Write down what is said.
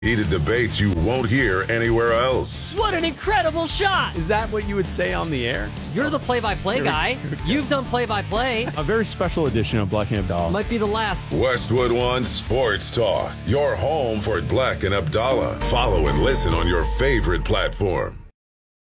Heated debates you won't hear anywhere else. What an incredible shot! Is that what you would say on the air? You're the play-by-play guy. You've done play-by-play. A very special edition of Black and Abdallah. Might be the last. Westwood One Sports Talk, your home for Black and Abdallah. Follow and listen on your favorite platform.